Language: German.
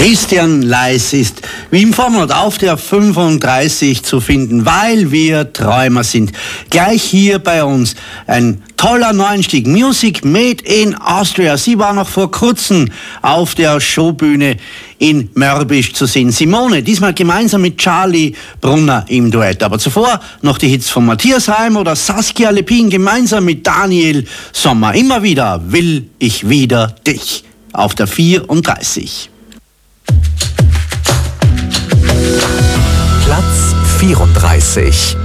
Christian Leis ist wie im Vormonat auf der 35 zu finden, weil wir Träumer sind. Gleich hier bei uns ein toller Neueinstieg. Music Made in Austria. Sie war noch vor kurzem auf der Showbühne in Mörbisch zu sehen. Simone, diesmal gemeinsam mit Charlie Brunner im Duett. Aber zuvor noch die Hits von Matthias Reim oder Saskia Lepin gemeinsam mit Daniel Sommer. Immer wieder will ich wieder dich auf der 34. Platz 34.